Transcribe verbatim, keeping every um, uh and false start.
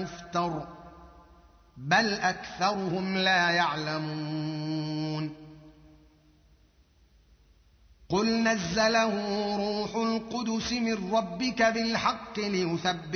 مفتر بل أكثرهم لا يعلمون قل نزله روح القدس من ربك بالحق ليثبت